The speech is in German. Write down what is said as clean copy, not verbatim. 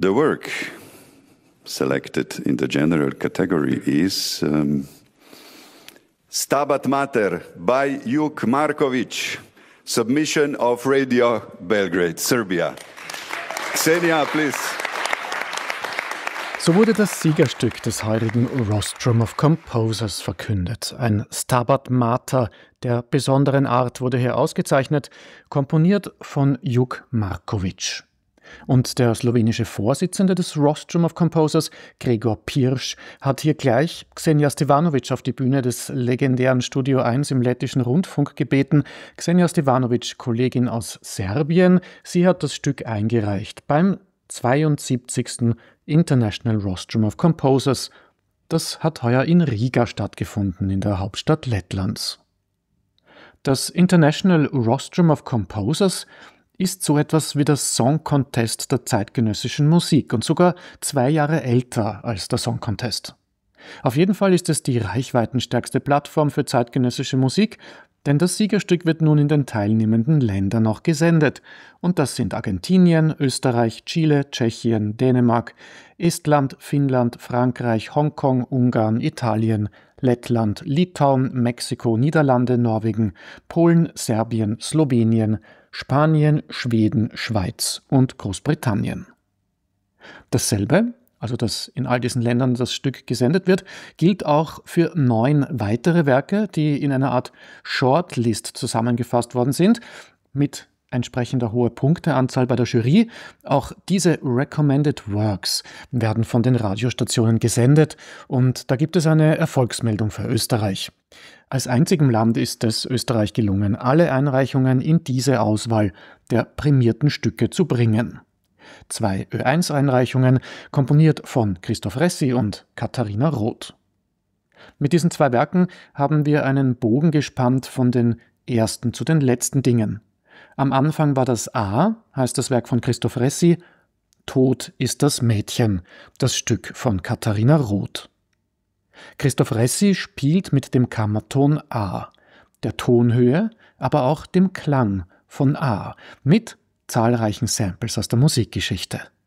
The work selected in the general category is Stabat Mater by Juk Markovic, submission of Radio Belgrade, Serbia. Xenia, please. So wurde das Siegerstück des heurigen Rostrum of Composers verkündet. Ein Stabat Mater der besonderen Art wurde hier ausgezeichnet, komponiert von Juk Markovic. Und der slowenische Vorsitzende des Rostrum of Composers, Gregor Pirsch, hat hier gleich Xenia Stevanovic auf die Bühne des legendären Studio 1 im lettischen Rundfunk gebeten. Xenia Stevanovic, Kollegin aus Serbien, sie hat das Stück eingereicht beim 72. International Rostrum of Composers. Das hat heuer in Riga stattgefunden, in der Hauptstadt Lettlands. Das International Rostrum of Composers ist so etwas wie das Song Contest der zeitgenössischen Musik und sogar 2 Jahre älter als der Song Contest. Auf jeden Fall ist es die reichweitenstärkste Plattform für zeitgenössische Musik, denn das Siegerstück wird nun in den teilnehmenden Ländern auch gesendet. Und das sind Argentinien, Österreich, Chile, Tschechien, Dänemark, Estland, Finnland, Frankreich, Hongkong, Ungarn, Italien, Lettland, Litauen, Mexiko, Niederlande, Norwegen, Polen, Serbien, Slowenien, Spanien, Schweden, Schweiz und Großbritannien. Dasselbe, also dass in all diesen Ländern das Stück gesendet wird, gilt auch für 9 weitere Werke, die in einer Art Shortlist zusammengefasst worden sind, mit entsprechender hoher Punkteanzahl bei der Jury. Auch diese Recommended Works werden von den Radiostationen gesendet und da gibt es eine Erfolgsmeldung für Österreich. Als einzigem Land ist es Österreich gelungen, alle Einreichungen in diese Auswahl der prämierten Stücke zu bringen. 2 Ö1-Einreichungen, komponiert von Christoph Ressi und Katharina Roth. Mit diesen 2 Werken haben wir einen Bogen gespannt von den ersten zu den letzten Dingen. Am Anfang war das A, heißt das Werk von Christoph Ressi, Tod ist das Mädchen, das Stück von Katharina Roth. Christoph Ressi spielt mit dem Kammerton A, der Tonhöhe, aber auch dem Klang von A, mit zahlreichen Samples aus der Musikgeschichte.